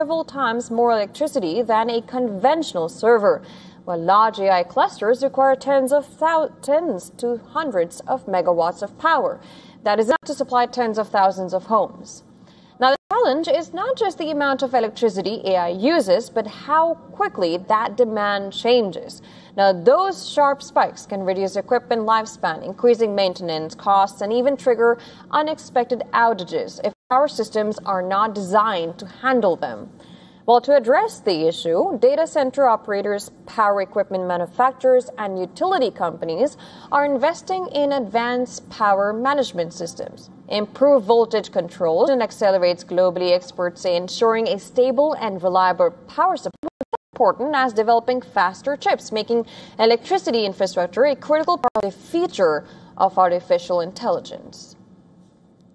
several times more electricity than a conventional server, while large AI clusters require tens to hundreds of megawatts of power. That is enough to supply tens of thousands of homes. Now, the challenge is not just the amount of electricity AI uses, but how quickly that demand changes. Now, those sharp spikes can reduce equipment lifespan, increasing maintenance costs, and even trigger unexpected outages if power systems are not designed to handle them. Well, to address the issue, data center operators, power equipment manufacturers, and utility companies are investing in advanced power management systems. Improved voltage control and accelerates globally, experts say ensuring a stable and reliable power supply is important as developing faster chips, making electricity infrastructure a critical part of the future of artificial intelligence.